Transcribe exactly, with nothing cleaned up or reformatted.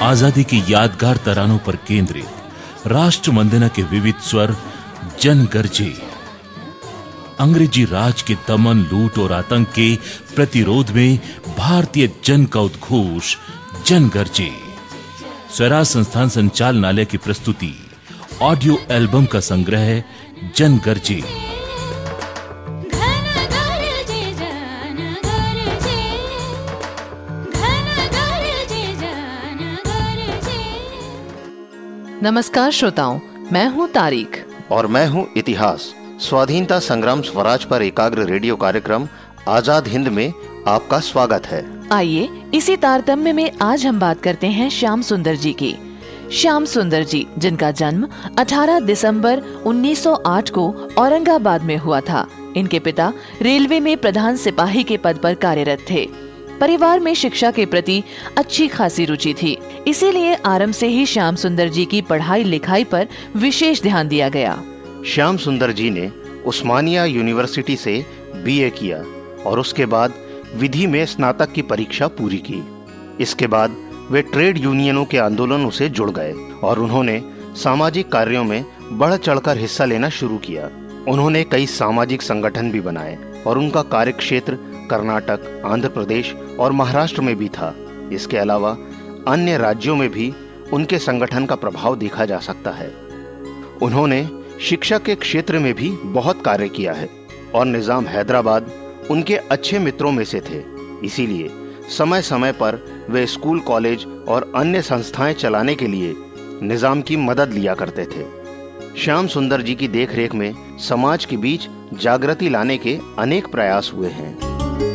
आजादी की यादगार तरानों पर केंद्रित राष्ट्र वंदना के विविध स्वर जन गरजे। अंग्रेजी राज के दमन, लूट और आतंक के प्रतिरोध में भारतीय जन का उद्घोष जन गरजे। स्वराज संस्थान संचालनालय की प्रस्तुति ऑडियो एल्बम का संग्रह जन गरजे। नमस्कार श्रोताओं, मैं हूं तारीख और मैं हूं इतिहास। स्वाधीनता संग्राम स्वराज पर एकाग्र रेडियो कार्यक्रम आजाद हिंद में आपका स्वागत है। आइए इसी तारतम्य में आज हम बात करते हैं श्याम सुंदर जी की। श्याम सुंदर जी, जिनका जन्म अठारह दिसंबर उन्नीस सौ आठ को औरंगाबाद में हुआ था। इनके पिता रेलवे में प्रधान सिपाही के पद पर कार्यरत थे। परिवार में शिक्षा के प्रति अच्छी खासी रुचि थी, इसीलिए आरंभ से ही श्याम सुंदर जी की पढ़ाई लिखाई पर विशेष ध्यान दिया गया। श्याम सुंदर जी ने उस्मानिया यूनिवर्सिटी से बीए किया और उसके बाद विधि में स्नातक की परीक्षा पूरी की। इसके बाद वे ट्रेड यूनियनों के आंदोलनों से जुड़ गए और उन्होंने सामाजिक कार्यों में बढ़ चढ़कर हिस्सा लेना शुरू किया। उन्होंने कई सामाजिक संगठन भी बनाए और उनका कार्यक्षेत्र कर्नाटक, आंध्र प्रदेश और महाराष्ट्र में भी था। इसके अलावा अन्य राज्यों में भी उनके संगठन का प्रभाव देखा जा सकता है। उन्होंने शिक्षा के क्षेत्र में भी बहुत कार्य किया है और निजाम हैदराबाद उनके अच्छे मित्रों में से थे। इसीलिए समय समय पर वे स्कूल, कॉलेज और अन्य संस्थाएं चलाने के लिए निजाम की मदद लिया करते थे। श्याम सुंदर जी की देखरेख में समाज के बीच जागृति लाने के अनेक प्रयास हुए हैं।